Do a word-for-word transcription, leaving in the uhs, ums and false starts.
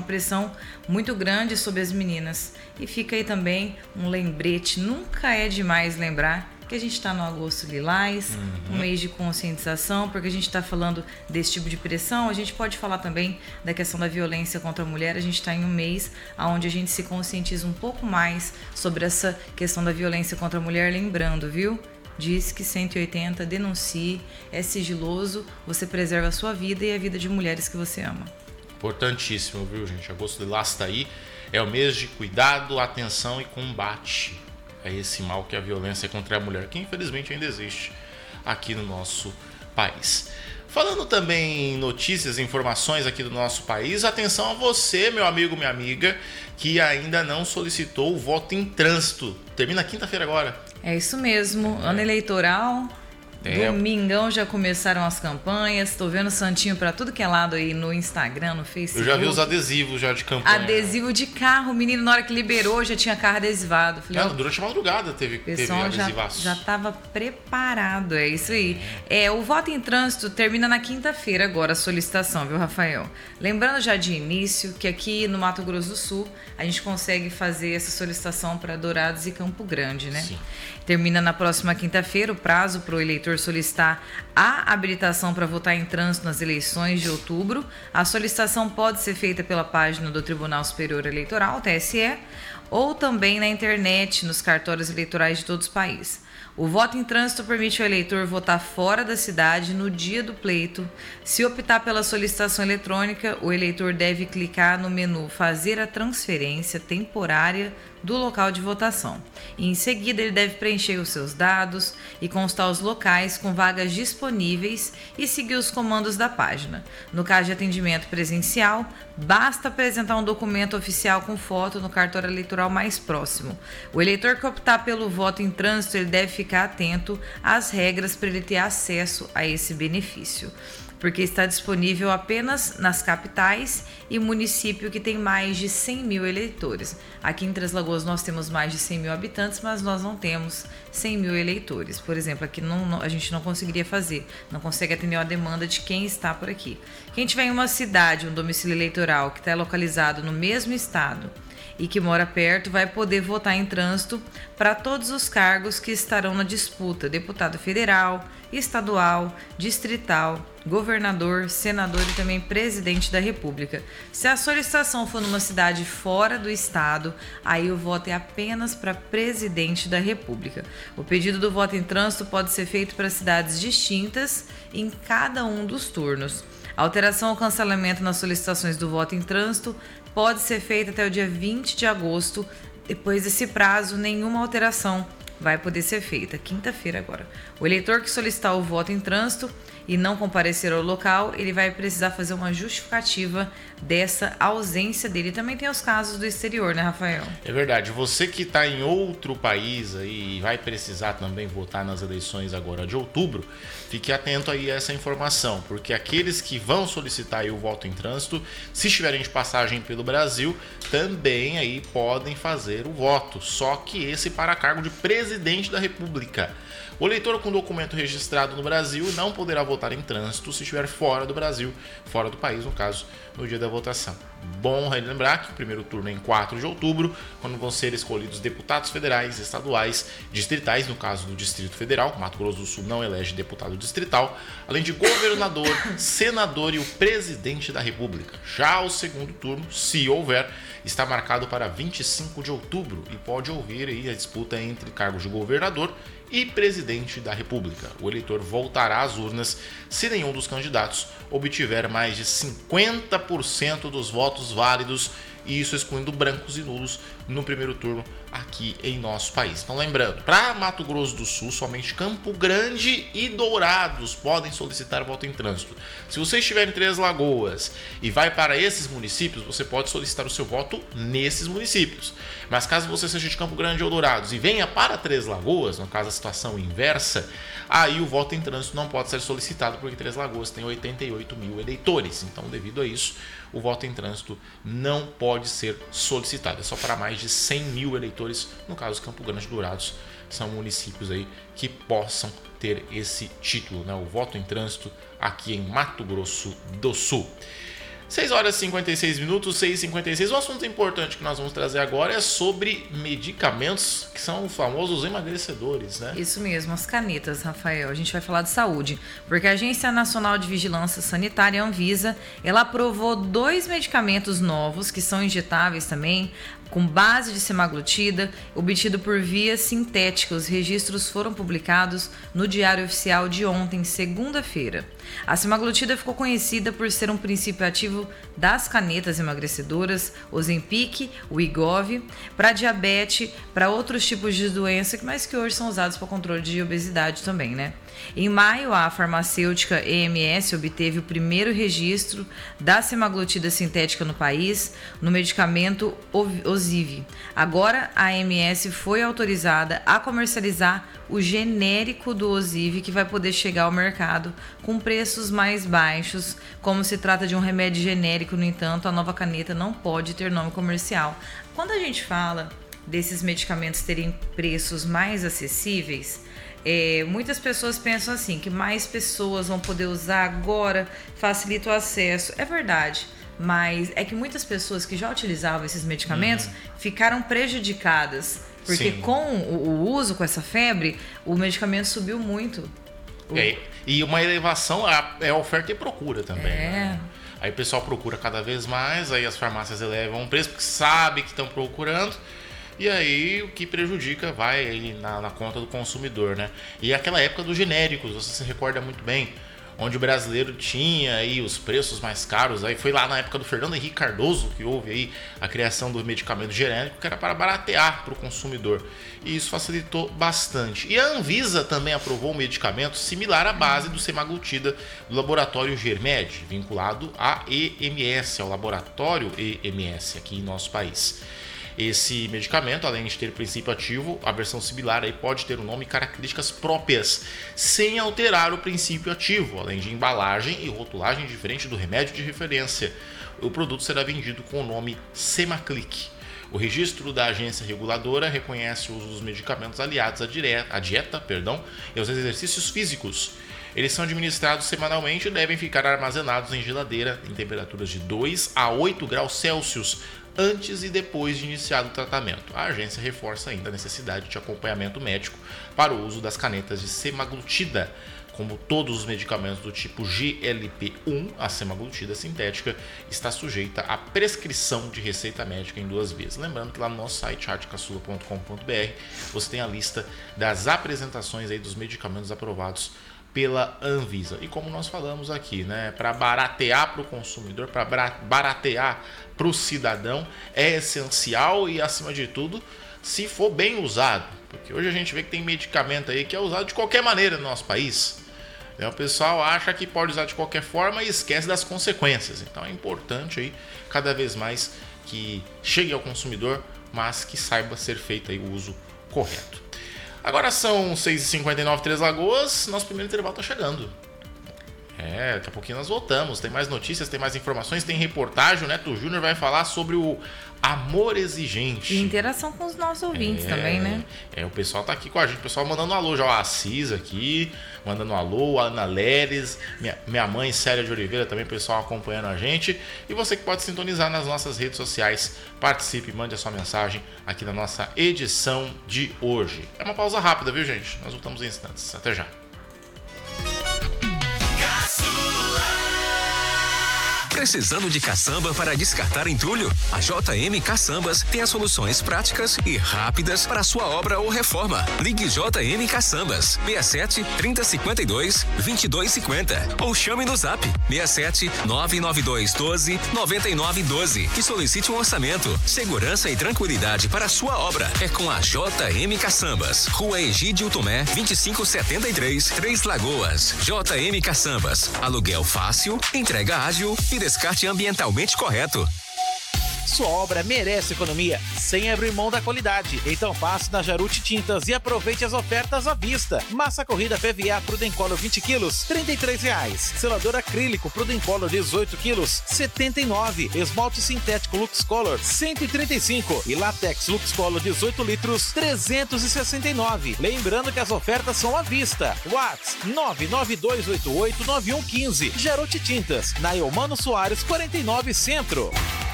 pressão muito grande sobre as meninas. E fica aí também um lembrete, nunca é demais lembrar que a gente está no Agosto Lilás, uhum. um mês de conscientização, porque a gente está falando desse tipo de pressão. A gente pode falar também da questão da violência contra a mulher. A gente está em um mês onde a gente se conscientiza um pouco mais sobre essa questão da violência contra a mulher. Lembrando, viu? Diz que cento e oitenta, denuncie, é sigiloso, você preserva a sua vida e a vida de mulheres que você ama. Importantíssimo, viu, gente? Agosto Lilás está aí. É o mês de cuidado, atenção e combate a esse mal que é a violência contra a mulher, que infelizmente ainda existe aqui no nosso país. Falando também em notícias e informações aqui do nosso país, atenção a você, meu amigo, minha amiga, que ainda não solicitou o voto em trânsito. Termina quinta-feira agora. É isso mesmo, é. Ano eleitoral. É. Domingão já começaram as campanhas. Tô vendo santinho pra tudo que é lado aí no Instagram, no Facebook. Eu já vi os adesivos já de campanha. Adesivo de carro, menino, na hora que liberou já tinha carro adesivado. Falei, Não, durante a madrugada teve, teve adesivaço. Já, já tava preparado, é isso aí. É, o voto em trânsito termina na quinta-feira agora, a solicitação, viu, Rafael? Lembrando já de início que aqui no Mato Grosso do Sul a gente consegue fazer essa solicitação para Dourados e Campo Grande, né? Sim. Termina na próxima quinta-feira o prazo para o eleitor solicitar a habilitação para votar em trânsito nas eleições de outubro. A solicitação pode ser feita pela página do Tribunal Superior Eleitoral, T S E, ou também na internet, nos cartórios eleitorais de todo o país. O voto em trânsito permite ao eleitor votar fora da cidade no dia do pleito. Se optar pela solicitação eletrônica, o eleitor deve clicar no menu Fazer a transferência temporária do local de votação. E em seguida, ele deve preencher os seus dados e constar os locais com vagas disponíveis e seguir os comandos da página. No caso de atendimento presencial, basta apresentar um documento oficial com foto no cartório eleitoral mais próximo. O eleitor que optar pelo voto em trânsito, ele deve ficar atento às regras para ele ter acesso a esse benefício, porque está disponível apenas nas capitais e município que tem mais de cem mil eleitores. Aqui em Três Lagoas nós temos mais de cem mil habitantes, mas nós não temos cem mil eleitores. Por exemplo, aqui não, não, a gente não conseguiria fazer, não consegue atender a demanda de quem está por aqui. Quem tiver em uma cidade, um domicílio eleitoral que está localizado no mesmo estado e que mora perto, vai poder votar em trânsito para todos os cargos que estarão na disputa: deputado federal, estadual, distrital, governador, senador e também presidente da República. Se a solicitação for numa cidade fora do estado, aí o voto é apenas para presidente da República. O pedido do voto em trânsito pode ser feito para cidades distintas em cada um dos turnos. A alteração ou cancelamento nas solicitações do voto em trânsito pode ser feita até o dia vinte de agosto. Depois desse prazo, nenhuma alteração vai poder ser feita. Quinta-feira agora. O eleitor que solicitar o voto em trânsito e não comparecer ao local, ele vai precisar fazer uma justificativa dessa ausência dele. Também tem os casos do exterior, né, Rafael? É verdade. Você que está em outro país aí e vai precisar também votar nas eleições agora de outubro, fique atento aí a essa informação, porque aqueles que vão solicitar aí o voto em trânsito, se estiverem de passagem pelo Brasil, também aí podem fazer o voto, só que esse para cargo de presidente da República. O eleitor com documento registrado no Brasil não poderá votar em trânsito se estiver fora do Brasil, fora do país, no caso, no dia da votação. Bom relembrar que o primeiro turno é em quatro de outubro, quando vão ser escolhidos deputados federais, estaduais, distritais, no caso do Distrito Federal. Mato Grosso do Sul não elege deputado distrital, além de governador, senador e o presidente da República. Já o segundo turno, se houver, está marcado para vinte e cinco de outubro e pode ouvir aí a disputa entre cargos de governador e presidente da República. O eleitor voltará às urnas se nenhum dos candidatos obtiver mais de cinquenta por cento dos votos válidos, e isso excluindo brancos e nulos no primeiro turno aqui em nosso país. Então lembrando, para Mato Grosso do Sul, somente Campo Grande e Dourados podem solicitar voto em trânsito. Se você estiver em Três Lagoas e vai para esses municípios, você pode solicitar o seu voto nesses municípios. Mas caso você seja de Campo Grande ou Dourados e venha para Três Lagoas, no caso a situação inversa, aí o voto em trânsito não pode ser solicitado, porque Três Lagoas tem oitenta e oito mil eleitores. Então, devido a isso, o voto em trânsito não pode ser solicitado. É só para mais de cem mil eleitores. No caso, Campo Grande e Dourados são municípios aí que possam ter esse título, né? O voto em trânsito aqui em Mato Grosso do Sul. seis horas e cinquenta e seis minutos, seis e cinquenta e seis. Um assunto importante que nós vamos trazer agora é sobre medicamentos que são os famosos emagrecedores, né? Isso mesmo, as canetas, Rafael. A gente vai falar de saúde, porque a Agência Nacional de Vigilância Sanitária, Anvisa, ela aprovou dois medicamentos novos que são injetáveis também, com base de semaglutida, obtido por via sintética. Os registros foram publicados no Diário Oficial de ontem, segunda-feira. A semaglutida ficou conhecida por ser um princípio ativo das canetas emagrecedoras, Ozempic, o Wegovy, para diabetes, para outros tipos de doença, mas que hoje são usados para controle de obesidade também, né? Em maio, a farmacêutica E M S obteve o primeiro registro da semaglutida sintética no país, no medicamento Ozivy. Agora, a E M S foi autorizada a comercializar o genérico do Ozivy, que vai poder chegar ao mercado com preços mais baixos. Como se trata de um remédio genérico, no entanto, a nova caneta não pode ter nome comercial. Quando a gente fala desses medicamentos terem preços mais acessíveis, É, muitas pessoas pensam assim, que mais pessoas vão poder usar agora, facilita o acesso. É verdade, mas é que muitas pessoas que já utilizavam esses medicamentos uhum. ficaram prejudicadas. Porque Sim. com o, o uso, com essa febre, o medicamento subiu muito. É, e uma elevação é a oferta e procura também. É. Né? Aí o pessoal procura cada vez mais, aí as farmácias elevam o preço porque sabe que estão procurando. E aí o que prejudica vai aí na, na conta do consumidor, né? E aquela época dos genéricos, você se recorda muito bem, onde o brasileiro tinha aí os preços mais caros. Aí foi lá na época do Fernando Henrique Cardoso que houve aí a criação do medicamento genérico, que era para baratear para o consumidor. E isso facilitou bastante. E a Anvisa também aprovou um medicamento similar à base do semaglutida do laboratório Germed, vinculado à E M S, ao laboratório E M S aqui em nosso país. Esse medicamento, além de ter princípio ativo, a versão similar aí pode ter um nome e características próprias, sem alterar o princípio ativo, além de embalagem e rotulagem diferente do remédio de referência. O produto será vendido com o nome Semaclic. O registro da agência reguladora reconhece o uso dos medicamentos aliados à, dieta, à dieta perdão, e aos exercícios físicos. Eles são administrados semanalmente e devem ficar armazenados em geladeira em temperaturas de dois a oito graus Celsius, antes e depois de iniciado o tratamento. A agência reforça ainda a necessidade de acompanhamento médico para o uso das canetas de semaglutida. Como todos os medicamentos do tipo G L P um, a semaglutida sintética está sujeita à prescrição de receita médica em duas vias. Lembrando que lá no nosso site arte caçula ponto com ponto b r você tem a lista das apresentações aí dos medicamentos aprovados pela Anvisa. E como nós falamos aqui, né, para baratear para o consumidor, para baratear para o cidadão, é essencial e, acima de tudo, se for bem usado. Porque hoje a gente vê que tem medicamento aí que é usado de qualquer maneira no nosso país. O pessoal acha que pode usar de qualquer forma e esquece das consequências. Então é importante aí, cada vez mais, que chegue ao consumidor, mas que saiba ser feito aí o uso correto. Agora são seis e cinquenta e nove, Três Lagoas, nosso primeiro intervalo está chegando. É, daqui a pouquinho nós voltamos, tem mais notícias, tem mais informações, tem reportagem, o Neto Júnior vai falar sobre o amor exigente. E interação com os nossos ouvintes é, também, né? É, o pessoal tá aqui com a gente, o pessoal mandando um alô, já o Assis aqui, mandando um alô, a Ana Leres, minha, minha mãe Célia de Oliveira também, o pessoal acompanhando a gente. E você que pode sintonizar nas nossas redes sociais, participe, mande a sua mensagem aqui na nossa edição de hoje. É uma pausa rápida, viu, gente? Nós voltamos em instantes. Até já. Precisando de caçamba para descartar entulho? A J M Caçambas tem as soluções práticas e rápidas para sua obra ou reforma. Ligue J M Caçambas seis sete, trinta, cinquenta e dois, vinte e dois, cinquenta ou chame no zap seis sete, nove nove dois, doze, noventa e nove, doze e solicite um orçamento. Segurança e tranquilidade para sua obra é com a J M Caçambas. Rua Egídio Tomé, vinte e cinco setenta e três, Três Lagoas. J M Caçambas. Aluguel fácil, entrega ágil e descarte ambientalmente correto. Sua obra merece economia, sem abrir mão da qualidade. Então passe na Jaruti Tintas e aproveite as ofertas à vista. Massa corrida P V A Prudencolor vinte quilos, trinta e três reais. Selador acrílico Prudencolor dezoito quilos, setenta e nove. Esmalte sintético Lux Color, cento e trinta e cinco. E látex Lux Color dezoito litros, trezentos e sessenta e nove. Lembrando que as ofertas são à vista. WhatsApp nove nove dois oito oito nove um um cinco. Jaruti Tintas, na Eumano Soares quarenta e nove Centro.